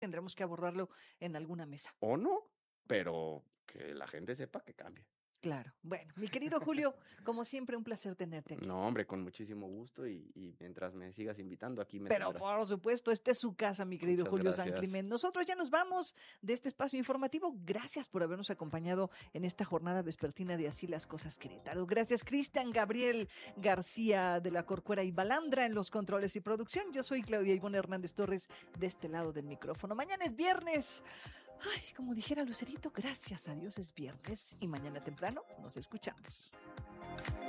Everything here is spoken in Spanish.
tendremos que abordarlo en alguna mesa. O no, pero que la gente sepa que cambia. Claro. Bueno, mi querido Julio, como siempre, un placer tenerte aquí. No, hombre, con muchísimo gusto y mientras me sigas invitando, aquí me Pero tendrás. por supuesto, esta es su casa, mi querido Muchas Julio San gracias. Climent. Nosotros ya nos vamos de este espacio informativo. Gracias por habernos acompañado en esta jornada vespertina de Así las Cosas Querétaro. Gracias, Cristian Gabriel García de la Corcuera y Balandra en los controles y producción. Yo soy Claudia Ivonne Hernández Torres de este lado del micrófono. Mañana es viernes. Ay, como dijera Lucerito, gracias a Dios es viernes y mañana temprano nos escuchamos.